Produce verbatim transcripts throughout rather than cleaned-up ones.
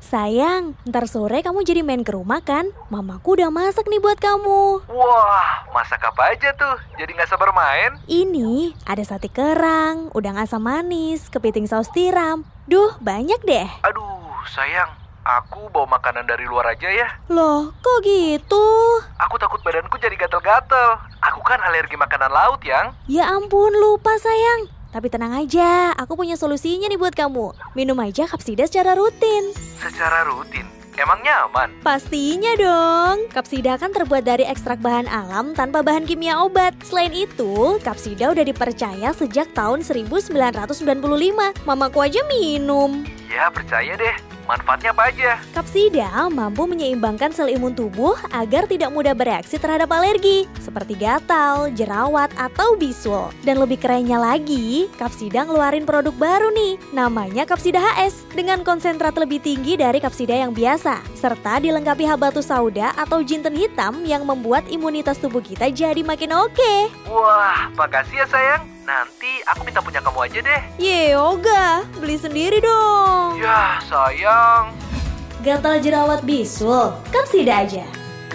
Sayang, ntar sore kamu jadi main ke rumah kan? Mamaku udah masak nih buat kamu. Wah, masak apa aja tuh? Jadi gak sabar main? Ini ada sate kerang, udang asam manis, kepiting saus tiram. Duh, banyak deh. Aduh, sayang, aku bawa makanan dari luar aja ya. Loh, kok gitu? Aku takut badanku jadi gatel-gatel. Aku kan alergi makanan laut, Yang. Ya ampun, lupa sayang. Tapi tenang aja, aku punya solusinya nih buat kamu. Minum aja Kapsida secara rutin. Secara rutin? Emangnya aman? Pastinya dong. Kapsida kan terbuat dari ekstrak bahan alam tanpa bahan kimia obat. Selain itu, Kapsida udah dipercaya sejak tahun seribu sembilan ratus sembilan puluh lima. Mamaku aja minum. Ya, percaya deh. Manfaatnya apa aja? Kapsida mampu menyeimbangkan sel imun tubuh agar tidak mudah bereaksi terhadap alergi, seperti gatal, jerawat, atau bisul. Dan lebih kerennya lagi, Kapsida ngeluarin produk baru nih, namanya Kapsida H S, dengan konsentrat lebih tinggi dari Kapsida yang biasa, serta dilengkapi habatus sauda atau jinten hitam yang membuat imunitas tubuh kita jadi makin oke. Wah, makasih ya sayang. Nanti aku minta punya kamu aja deh. Ye, Yoga, beli sendiri dong. Ya, sayang. Gatal jerawat bisul, Kapsida aja.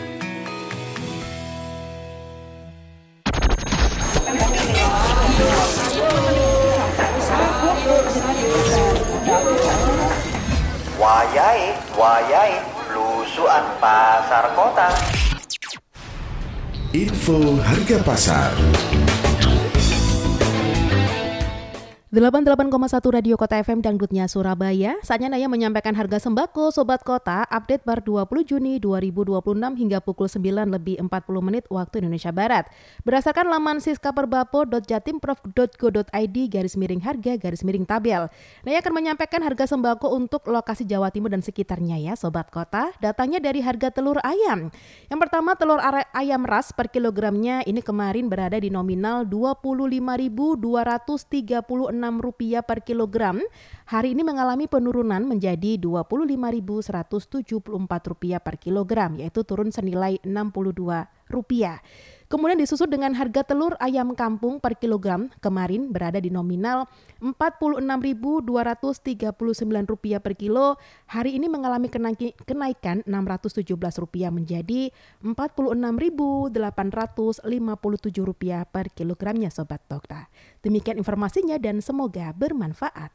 Wayai, wayai, lusuan pasar kota. Info harga pasar. delapan puluh delapan koma satu Radio Kota F M Dangdutnya Surabaya. Saatnya Naya menyampaikan harga sembako Sobat Kota update per dua puluh Juni dua ribu dua puluh enam hingga pukul sembilan lebih empat puluh menit waktu Indonesia Barat. Berdasarkan laman siskaperbapo dot jatimprov dot go dot i d garis miring harga garis miring tabel. Naya akan menyampaikan harga sembako untuk lokasi Jawa Timur dan sekitarnya ya Sobat Kota. Datangnya dari harga telur ayam. Yang pertama telur ayam ras per kilogramnya ini kemarin berada di nominal dua puluh lima ribu dua ratus tiga puluh enam rupiah per kilogram. Hari ini mengalami penurunan menjadi dua puluh lima ribu seratus tujuh puluh empat rupiah per kilogram, yaitu turun senilai enam puluh dua rupiah. Kemudian disusul dengan harga telur ayam kampung per kilogram kemarin berada di nominal empat puluh enam ribu dua ratus tiga puluh sembilan rupiah per kilo. Hari ini mengalami kenaiki, kenaikan enam ratus tujuh belas rupiah menjadi empat puluh enam ribu delapan ratus lima puluh tujuh rupiah per kilogramnya Sobat Dokter. Demikian informasinya dan semoga bermanfaat.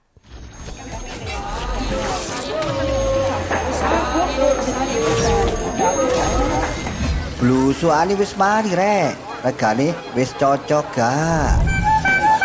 Blusuane wis mari rek. Regane wis cocok gak?